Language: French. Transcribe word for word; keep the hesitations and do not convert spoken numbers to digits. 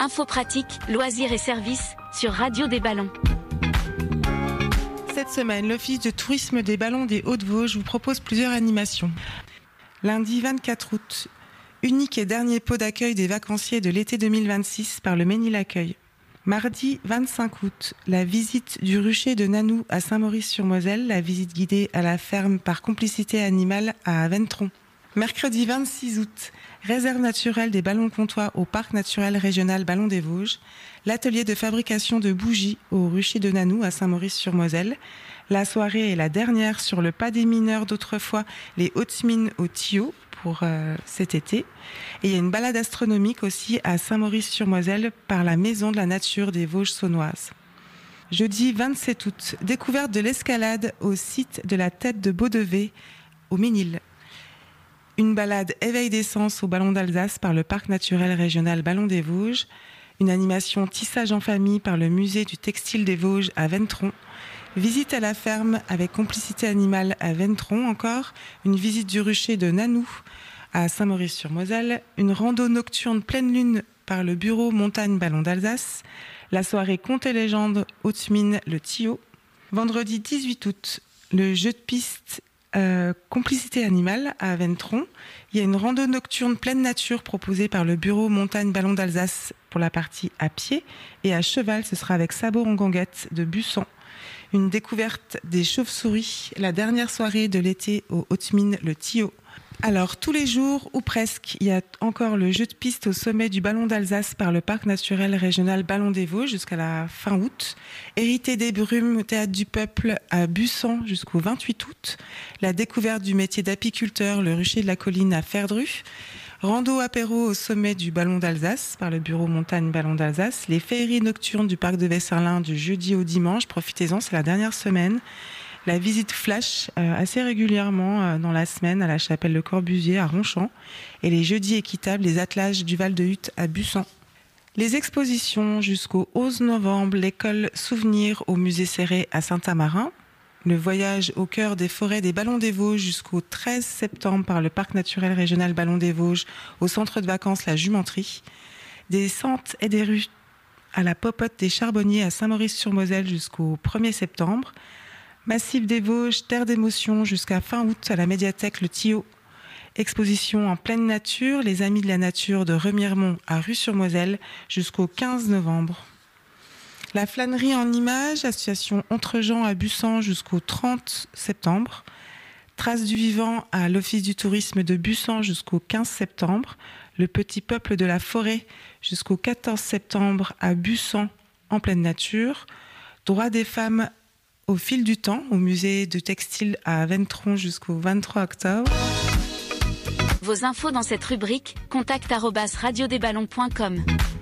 Infos pratiques, loisirs et services sur Radio des Ballons. Cette semaine, l'Office de tourisme des Ballons des Hauts-de-Vosges vous propose plusieurs animations. Lundi vingt-quatre août, unique et dernier pot d'accueil des vacanciers de l'été deux mille vingt-six par le Ménil-Accueil. Mardi vingt-cinq août, la visite du rucher de Nanou à Saint-Maurice-sur-Moselle, la visite guidée à la ferme par complicité animale à Ventron. Mercredi vingt-six août, réserve naturelle des ballons comtois au parc naturel régional Ballons des Vosges, l'atelier de fabrication de bougies au rucher de Nanou à Saint-Maurice-sur-Moselle. La soirée est la dernière sur le pas des mineurs d'autrefois, les hautes mines au Tillot pour euh, cet été. Et il y a une balade astronomique aussi à Saint-Maurice-sur-Moselle par la Maison de la Nature des Vosges saunoises. Jeudi vingt-sept août, découverte de l'escalade au site de la Tête de Beaudevet au Ménil. Une balade éveil des sens au Ballon d'Alsace par le Parc naturel régional Ballons des Vosges. Une animation tissage en famille par le musée du textile des Vosges à Ventron. Visite à la ferme avec complicité animale à Ventron encore. Une visite du rucher de Nanou à Saint-Maurice-sur-Moselle. Une rando nocturne pleine lune par le bureau Montagne Ballons d'Alsace. La soirée Contes et légendes Haute-Mine le Tillot. Vendredi dix-huit août, le jeu de piste Euh, complicité animale à Ventron. Il y a une rando nocturne pleine nature proposée par le bureau Montagne Ballons d'Alsace pour la partie à pied, et à cheval ce sera avec sabot en ganguette de Bussan. Une découverte des chauves-souris, la dernière soirée de l'été au Haute-Mine le Tillot. Alors tous les jours ou presque, il y a encore le jeu de piste au sommet du Ballon d'Alsace par le parc naturel régional Ballons des Vosges jusqu'à la fin août. Hérité des brumes au théâtre du peuple à Bussan jusqu'au vingt-huit août. La découverte du métier d'apiculteur, le rucher de la colline à Ferdru. Rando apéro au sommet du Ballon d'Alsace par le bureau Montagne Ballons d'Alsace. Les féeries nocturnes du parc de Vesserlin du jeudi au dimanche. Profitez-en, c'est la dernière semaine. La visite flash euh, assez régulièrement euh, dans la semaine à la chapelle Le Corbusier à Ronchamp, et les jeudis équitables, les attelages du Val de Hutte à Bussan. Les expositions jusqu'au onze novembre, l'école Souvenirs au musée Céré à Saint-Amarin, le voyage au cœur des forêts des Ballons des Vosges jusqu'au treize septembre par le parc naturel régional Ballons des Vosges au centre de vacances La Jumenterie, des sentes et des rues à la popote des Charbonniers à Saint-Maurice-sur-Moselle jusqu'au premier septembre, Massif des Vosges, terre d'émotion jusqu'à fin août à la médiathèque Le Tillot. Exposition en pleine nature, les Amis de la Nature de Remiremont à Rue-sur-Moselle jusqu'au quinze novembre. La flânerie en images, association Entre-Gens à Bussan jusqu'au trente septembre. Traces du vivant à l'Office du tourisme de Bussan jusqu'au quinze septembre. Le petit peuple de la forêt jusqu'au quatorze septembre à Bussan en pleine nature. Droits des femmes au fil du temps, au musée de textile à Ventron jusqu'au vingt-trois octobre. Vos infos dans cette rubrique, contact arobase radio des ballons point com.